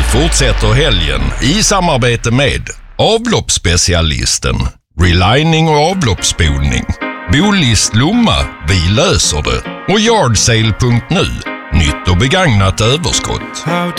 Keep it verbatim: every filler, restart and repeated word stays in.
fortsätter helgen i samarbete med avloppsspecialisten, relining och avloppsspolning, Bolist Lomma, vi löser det, och Yardsale punkt nu, nytt och begagnat överskott. How